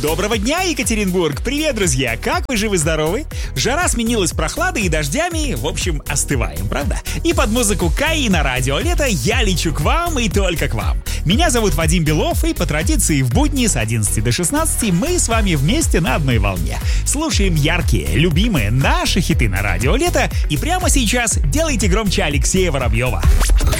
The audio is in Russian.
Доброго дня, Екатеринбург! Привет, друзья! Как вы живы-здоровы? Жара сменилась прохладой и дождями, в общем, остываем, правда? И под музыку Каи на радио Лето я лечу к вам и только к вам. Меня зовут Вадим Белов, и по традиции в будни с 11 до 16 мы с вами вместе на одной волне. Слушаем яркие, любимые наши хиты на радио Лето, и прямо сейчас делайте громче Алексея Воробьева.